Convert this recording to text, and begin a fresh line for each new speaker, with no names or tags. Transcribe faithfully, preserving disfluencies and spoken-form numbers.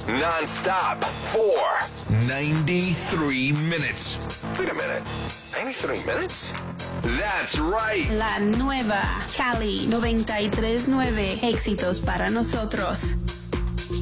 non-stop for ninety-three minutes. Wait a minute. ninety-three minutes? That's right.
La nueva Cali noventa y tres nueve. Éxitos para nosotros.